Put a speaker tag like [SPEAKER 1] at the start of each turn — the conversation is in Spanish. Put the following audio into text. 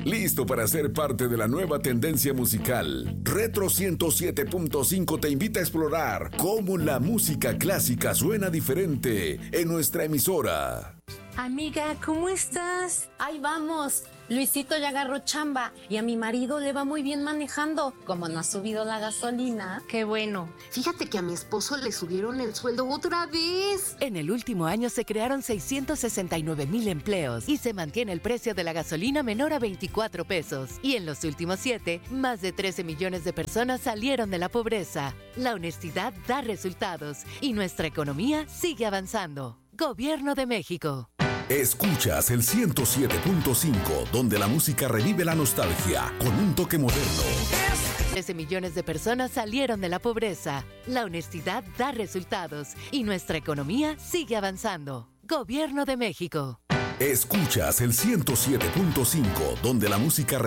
[SPEAKER 1] ¿Listo para ser parte de la nueva tendencia musical? Retro 107.5 te invita a explorar cómo la música clásica suena diferente en nuestra emisora.
[SPEAKER 2] Amiga, ¿cómo estás? Ahí vamos. Luisito ya agarró chamba y a mi marido le va muy bien manejando. Como no ha subido la gasolina. Qué bueno.
[SPEAKER 3] Fíjate que a mi esposo le subieron el sueldo otra vez.
[SPEAKER 4] En el último año se crearon 669,000 empleos y se mantiene el precio de la gasolina menor a 24 pesos. Y en los últimos 7, más de 13 millones de personas salieron de la pobreza. La honestidad da resultados y nuestra economía sigue avanzando. Gobierno de México.
[SPEAKER 1] Escuchas el 107.5, donde la música revive la nostalgia con un toque moderno.
[SPEAKER 4] 13 millones de personas salieron de la pobreza. La honestidad da resultados y nuestra economía sigue avanzando. Gobierno de México.
[SPEAKER 1] Escuchas el 107.5, donde la música